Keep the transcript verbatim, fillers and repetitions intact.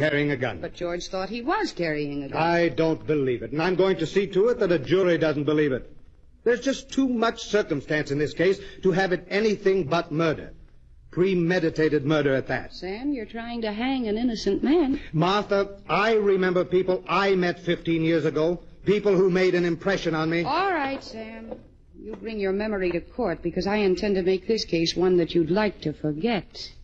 carrying a gun. But George thought he was carrying a gun. I don't believe it, and I'm going to see to it that a jury doesn't believe it. There's just too much circumstance in this case to have it anything but murder. Premeditated murder at that. Sam, you're trying to hang an innocent man. Martha, I remember people I met fifteen years ago, people who made an impression on me. All right, Sam. You bring your memory to court because I intend to make this case one that you'd like to forget.